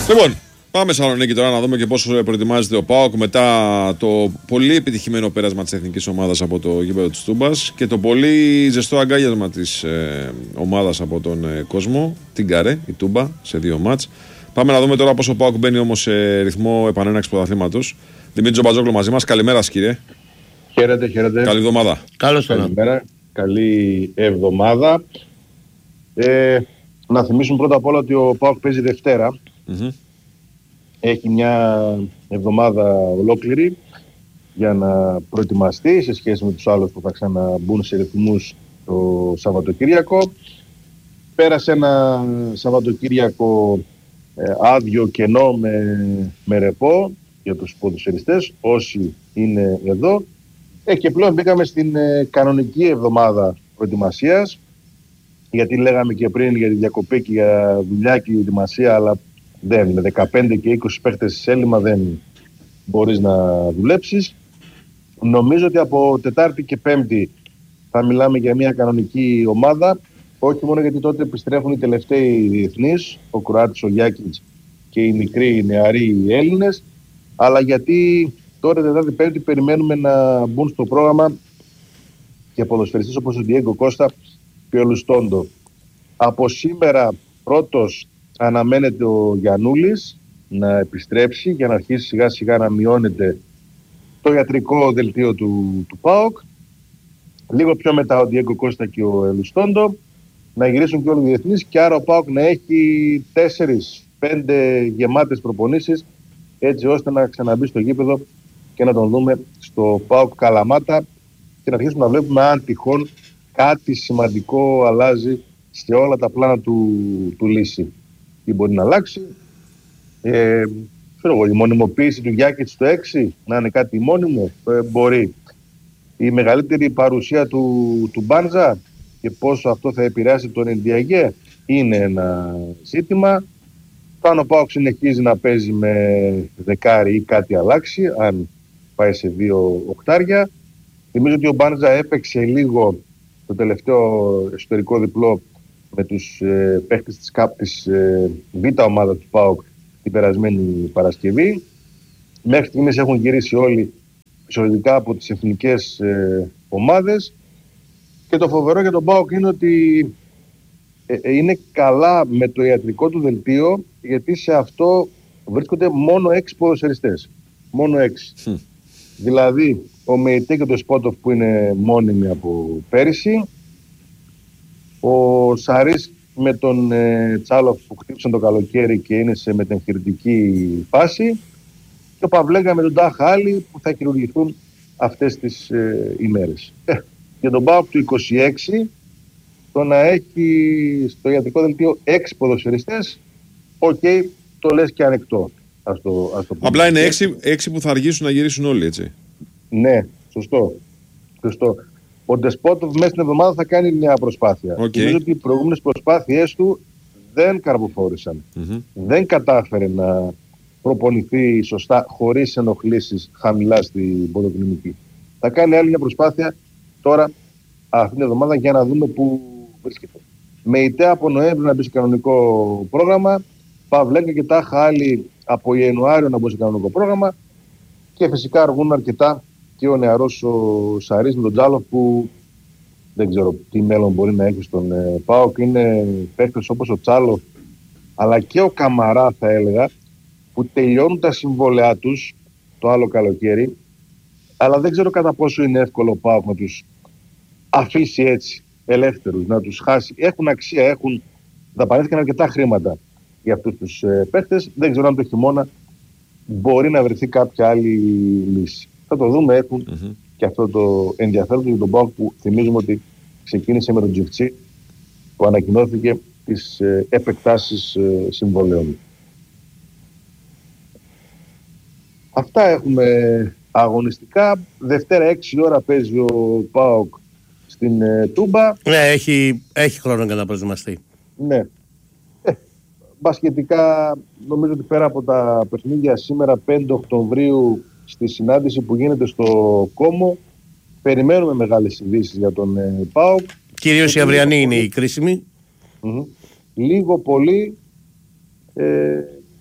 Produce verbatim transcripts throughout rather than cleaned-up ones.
Λοιπόν, πάμε Σαλονίκη τώρα να δούμε και πώς προετοιμάζεται ο ΠΑΟΚ μετά το πολύ επιτυχημένο πέρασμα της εθνικής ομάδας από το γήπεδο της Τούμπας και το πολύ ζεστό αγκάλιασμα της ε, ομάδας από τον ε, κόσμο, την Καρέ, η Τούμπα, σε δύο μάτς. Πάμε να δούμε τώρα πώς ο ΠΑΟΚ μπαίνει όμως σε ρυθμό επανέναξης πρωταθλήματος. Δημήτρη Τζομπατζόγλου μαζί μας. Καλημέρα, κύριε. Χαίρετε, χαίρετε. Καλή εβδομάδα. Καλώς το Καλημέρα. Καλή εβδομάδα. Ε, να θυμίσουμε πρώτα απ' όλα ότι ο ΠΑΟΚ παίζει Δευτέρα. Mm-hmm. Έχει μια εβδομάδα ολόκληρη για να προετοιμαστεί σε σχέση με τους άλλους που θα ξαναμπούν σε ρυθμούς το Σαββατοκύριακο. Πέρασε ένα Σαββατοκύριακο ε, άδειο, κενό με, με ρεπό για τους ποδοσφαιριστές όσοι είναι εδώ. Ε, και πλέον μπήκαμε στην ε, κανονική εβδομάδα προετοιμασίας, γιατί λέγαμε και πριν για τη διακοπή και για δουλειά και ετοιμασία, αλλά δεν, με δεκαπέντε και είκοσι παίχτες σε έλλειμμα δεν μπορείς να δουλέψεις. Νομίζω ότι από Τετάρτη και Πέμπτη θα μιλάμε για μια κανονική ομάδα, όχι μόνο γιατί τότε επιστρέφουν οι τελευταίοι διεθνείς, ο Κροάτης, ο Γιάκιτς και οι μικροί, οι νεαροί οι Έλληνες, αλλά γιατί τώρα Τετάρτη Πέμπτη περιμένουμε να μπουν στο πρόγραμμα και ποδοσφαιριστές όπως ο Ντιέγκο Κώστα και ο Λουστόντο. Από σήμερα πρώτος αναμένεται ο Γιαννούλης να επιστρέψει για να αρχίσει σιγά σιγά να μειώνεται το ιατρικό δελτίο του, του ΠΑΟΚ. Λίγο πιο μετά ο Ντιέγκο Κώστα και ο Λουστόντο να γυρίσουν και όλοι οι διεθνείς, και άρα ο ΠΑΟΚ να έχει τέσσερις πέντε γεμάτες προπονήσεις, έτσι ώστε να ξαναμπεί στο γήπεδο και να τον δούμε στο ΠΑΟΚ Καλαμάτα και να αρχίσουμε να βλέπουμε αν τυχόν κάτι σημαντικό αλλάζει σε όλα τα πλάνα του, του Λύση. Τι μπορεί να αλλάξει. Ε, ξέρω, η μονιμοποίηση του Γιάκητ στο έξι να είναι κάτι μόνιμο, ε, μπορεί. Η μεγαλύτερη παρουσία του, του Μπάντζα και πόσο αυτό θα επηρεάσει τον Ενδιαγέ είναι ένα ζήτημα. Αν ο ΠΑΟΚ συνεχίζει να παίζει με δεκάρι ή κάτι αλλάξει, αν πάει σε δύο οκτάρια. Θυμίζω ότι ο Μπάντζα έπαιξε λίγο το τελευταίο εσωτερικό διπλό με τους ε, παίχτες της ΚΑΠ της ε, Β' ομάδα του ΠΑΟΚ την περασμένη Παρασκευή. Μέχρι στιγμής έχουν γυρίσει όλοι φυσιολογικά από τις εθνικές ε, ομάδες, και το φοβερό για τον ΠΑΟΚ είναι ότι ε, ε, είναι καλά με το ιατρικό του δελτίο, γιατί σε αυτό βρίσκονται μόνο έξι ποδοσφαιριστές. Μόνο έξι. Mm. Δηλαδή ο Μεϊτέ και το Σπότοφ που είναι μόνιμοι από πέρυσι, ο Σαρίς με τον ε, Τσάλοφ που χτύπησαν το καλοκαίρι και είναι σε μετεγχειρητική φάση, και ο Παυλέγκα με τον Τάχα Άλλη που θα χειρουργηθούν αυτές τις ε, ημέρες. Ε, για τον ΠΑΟΚ του είκοσι έξι, το να έχει στο ιατρικό δελτίο έξι ποδοσφαιριστές, οκ, okay, το λες και ανεκτό. Ας το, ας το Απλά είναι έξι, έξι που θα αργήσουν να γυρίσουν όλοι, έτσι. Ναι, σωστό. σωστό. Ο Ντεσπότοφ μέσα στην εβδομάδα θα κάνει μια προσπάθεια. Okay. Νομίζω ότι οι προηγούμενες προσπάθειές του δεν καρποφόρησαν. Mm-hmm. Δεν κατάφερε να προπονηθεί σωστά χωρίς ενοχλήσεις χαμηλά στην ποδοκλινική. Θα κάνει άλλη μια προσπάθεια τώρα αυτήν την εβδομάδα για να δούμε πού βρίσκεται. Με ητέα από Νοέμβρη να μπει σε κανονικό πρόγραμμα, Παυλέγκα και Τάχα Άλλη από Ιανουάριο να μπει σε κανονικό πρόγραμμα, και φυσικά αργούν αρκετά και ο νεαρός ο Σαρίς με τον Τζάλοφ που δεν ξέρω τι μέλλον μπορεί να έχει στον ε, ΠΑΟΚ. Είναι παίκτες όπως ο Τσάλοφ αλλά και ο Καμαρά, θα έλεγα, που τελειώνουν τα συμβόλαιά τους το άλλο καλοκαίρι, αλλά δεν ξέρω κατά πόσο είναι εύκολο ο ΠΑΟΚ να τους αφήσει έτσι ελεύθερους, να τους χάσει. Έχουν αξία, έχουν, δαπανήθηκαν αρκετά χρήματα για αυτούς τους ε, παίκτες. Δεν ξέρω αν το χειμώνα μπορεί να βρεθεί κάποια άλλη λύση. Θα το δούμε, έχουν mm-hmm. και αυτό το ενδιαφέρον για τον ΠΑΟΚ που θυμίζουμε ότι ξεκίνησε με τον Τζιφτσί που ανακοινώθηκε τις ε, επεκτάσεις ε, συμβολέων. Αυτά έχουμε αγωνιστικά. Δευτέρα έξι ώρα παίζει ο ΠΑΟΚ στην ε, Τούμπα. Ναι, έχει, έχει χρόνο για να προετοιμαστεί. Ναι. Ε, μπασκετικά νομίζω ότι πέρα από τα παιχνίδια σήμερα πέντε Οκτωβρίου στη συνάντηση που γίνεται στο Κόμο, περιμένουμε μεγάλες ειδήσεις για τον ε, ΠΑΟΚ. Κυρίως η αυριανή είναι η κρίσιμη. Mm-hmm. Λίγο πολύ ε,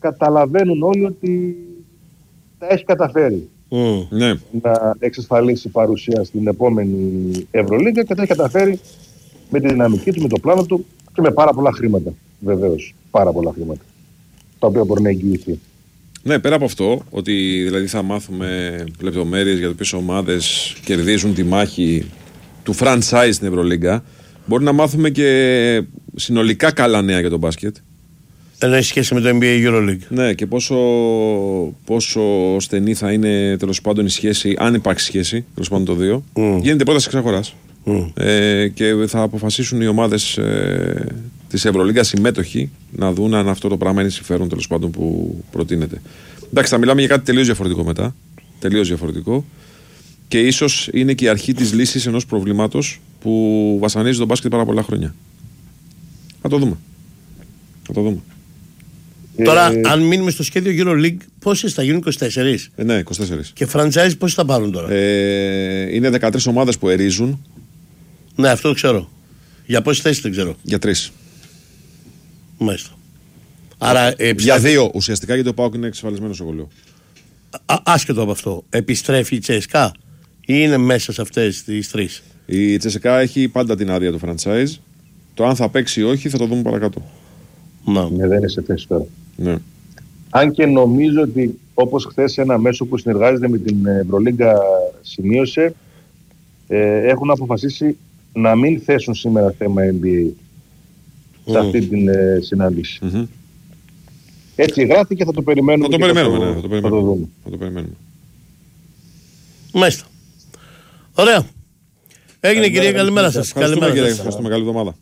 καταλαβαίνουν όλοι ότι τα έχει καταφέρει mm. ναι. να εξασφαλίσει παρουσία στην επόμενη Ευρωλίγκα και τα έχει καταφέρει με τη δυναμική του, με το πλάνο του και με πάρα πολλά χρήματα. Βεβαίως, πάρα πολλά χρήματα, τα οποία μπορεί να εγγυηθεί. Ναι, πέρα από αυτό, ότι δηλαδή θα μάθουμε λεπτομέρειες για το ποιες ομάδες κερδίζουν τη μάχη του franchise στην Ευρωλίγκα, μπορεί να μάθουμε και συνολικά καλά νέα για τον μπάσκετ. Δεν έχει σχέση με το N B A EuroLeague. Ναι, και πόσο, πόσο στενή θα είναι τέλος πάντων η σχέση, αν υπάρξει σχέση, τέλος πάντων το δύο. Mm. Γίνεται πρόταση εξαγοράς. Mm. Ε, και θα αποφασίσουν οι ομάδες ε, της Ευρωλίγκα συμμέτοχοι να δουν αν αυτό το πράγμα είναι συμφέρον τέλος πάντων που προτείνεται. Εντάξει, θα μιλάμε για κάτι τελείως διαφορετικό μετά. Τελείως διαφορετικό. Και ίσως είναι και η αρχή της λύσης ενός προβλήματος που βασανίζει τον μπάσκετ πάρα πολλά χρόνια. Θα το δούμε. Θα το δούμε. Τώρα, ε, αν μείνουμε στο σχέδιο EuroLeague, πόσες θα γίνουν? είκοσι τέσσερα. Ε, ναι, είκοσι τέσσερα. Και franchise πόσες θα πάρουν τώρα? Ε, είναι δεκατρείς ομάδες που ερίζουν. Ναι, αυτό το ξέρω. Για πόσες θέσεις δεν ξέρω. Για τρεις. Μάλιστα. Άρα, ε, για δύο ουσιαστικά, γιατί ο ΠΑΟΚ είναι εξασφαλισμένο στο βολείο. Άσχετο από αυτό, επιστρέφει η Τσέσκα ή είναι μέσα σε αυτές τις τρεις? Η Τσέσκα έχει πάντα την άδεια του franchise. Το αν θα παίξει ή όχι θα το δούμε παρακάτω. Ναι, δεν είναι σε θέση τώρα. Ναι. Αν και νομίζω ότι όπως χθες ένα μέσο που συνεργάζεται με την Ευρωλίγκα σημείωσε, ε, έχουν αποφασίσει να μην θέσουν σήμερα θέμα N B A σε αυτή mm. την ε, συνάντηση. Mm-hmm. Έτσι γράφτηκε, θα το περιμένουμε. Θα το περιμένουμε, θα το, ναι, θα το περιμένουμε. Θα το δούμε. Θα το περιμένουμε. Μάλιστα. Ωραία. Έγινε, κυρία, καλημέρα σας. Καλημέρα, κύριε. Ευχαριστούμε, καλή εβδομάδα.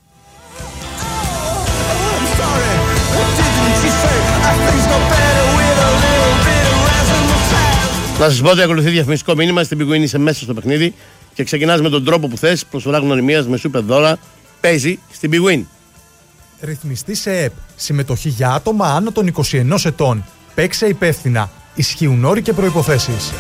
Να σας πω ότι ακολουθεί διαφημιστικό μήνυμα. Στην Big Win είσαι μέσα στο παιχνίδι και ξεκινάς με τον τρόπο που θες. Προσφορά γνωριμίας με σούπερ δώρα. Παίζει στην Big Win. Ρυθμιστή σε ΕΠ. Συμμετοχή για άτομα άνω των είκοσι ενός ετών. Παίξε υπεύθυνα. Ισχύουν όροι και προϋποθέσεις.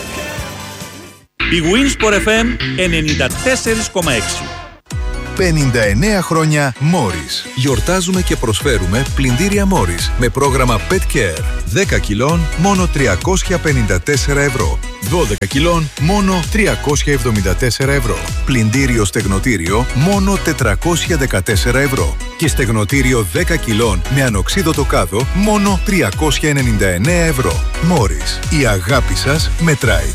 Big Win Sport εφ εμ ενενήντα τέσσερα κόμμα έξι. πενήντα εννέα χρόνια Morris. Γιορτάζουμε και προσφέρουμε πλυντήρια Morris με πρόγραμμα Pet Care. δέκα κιλών μόνο τριακόσια πενήντα τέσσερα ευρώ. δώδεκα κιλών μόνο τριακόσια εβδομήντα τέσσερα ευρώ. Πλυντήριο στεγνοτήριο μόνο τετρακόσια δεκατέσσερα ευρώ. Και στεγνοτήριο δέκα κιλών με ανοξίδωτο κάδο μόνο τριακόσια ενενήντα εννέα ευρώ. Morris. Η αγάπη σας μετράει.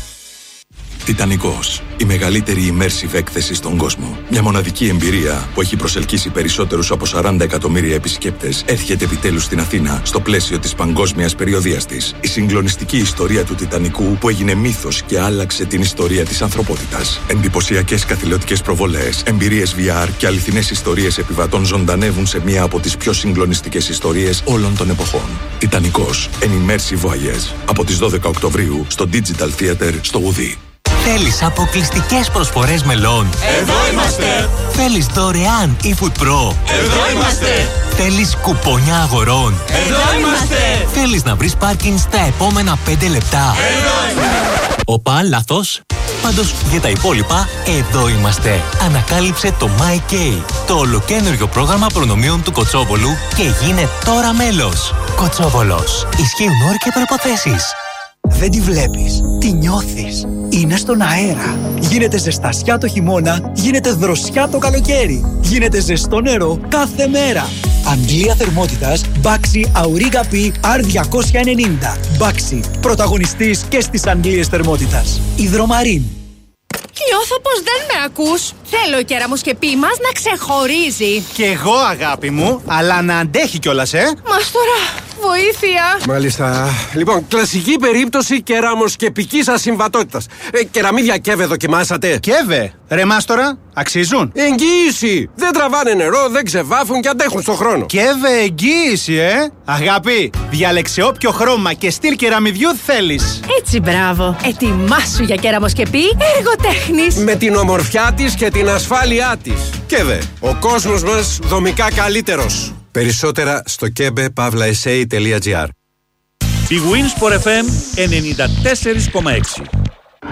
Τιτανικός. Η μεγαλύτερη immersive έκθεση στον κόσμο. Μια μοναδική εμπειρία που έχει προσελκύσει περισσότερους από σαράντα εκατομμύρια επισκέπτες έρχεται επιτέλους στην Αθήνα στο πλαίσιο της παγκόσμιας περιοδείας της. Η συγκλονιστική ιστορία του Τιτανικού που έγινε μύθος και άλλαξε την ιστορία της ανθρωπότητας. Εντυπωσιακές καθηλωτικές προβολές, εμπειρίες βι αρ και αληθινές ιστορίες επιβατών ζωντανεύουν σε μία από τις πιο συγκλονιστικές ιστορίες όλων των εποχών. Τιτανικός. An immersive voyage. Από τις δώδεκα Οκτωβρίου στο Digital Theater στο Ουδί. Θέλεις αποκλειστικές προσφορές μελών? Εδώ είμαστε! Θέλεις δωρεάν eFood Pro? Εδώ είμαστε! Θέλεις κουπόνια αγορών? Εδώ είμαστε! Θέλεις να βρεις πάρκινγκ στα επόμενα πέντε λεπτά? Εδώ είμαστε! Οπα, λάθος. Πάντως για τα υπόλοιπα, εδώ είμαστε. Ανακάλυψε το MyK, το ολοκαίνουργιο πρόγραμμα προνομίων του Κοτσόβολου και γίνε τώρα μέλος. Κοτσόβολος. Ισχύουν όροι και προϋποθέσεις. Δεν τη βλέπεις, τη νιώθεις. Είναι στον αέρα. Γίνεται ζεστασιά το χειμώνα, γίνεται δροσιά το καλοκαίρι. Γίνεται ζεστό νερό κάθε μέρα. Αντλία θερμότητας Baxi Auriga P αρ διακόσια ενενήντα. Baxi, πρωταγωνιστής και στις αντλίες θερμότητας. Υδρομαρίν. Νιώθω πως δεν με ακούς. Θέλω η κέραμος και πι μας να ξεχωρίζει. Κι εγώ, αγάπη μου, αλλά να αντέχει κιόλας, ε. Μας τώρα, βοήθεια. Μάλιστα. Λοιπόν, κλασική περίπτωση κεραμοσκεπικής ασυμβατότητας. Ε, κεραμίδια Κέβε δοκιμάσατε? Κέβε, ρε Μάστορα, αξίζουν? Εγγύηση. Δεν τραβάνε νερό, δεν ξεβάφουν και αντέχουν στον χρόνο. Κέβε, εγγύηση, ε. Αγάπη, διάλεξε όποιο χρώμα και στυλ κεραμιδιού θέλεις. Έτσι, μπράβο. Ετοιμάσου για κεραμοσκεπή εργοτέχνης. Με την ομορφιά της και την ασφάλειά της. Κέβε, ο κόσμος μας δομικά καλύτερος. Περισσότερα στο κέμπε παύλα ες έι τελεία τζι άρ. Big Win Sport εφ εμ ενενήντα τέσσερα κόμμα έξι.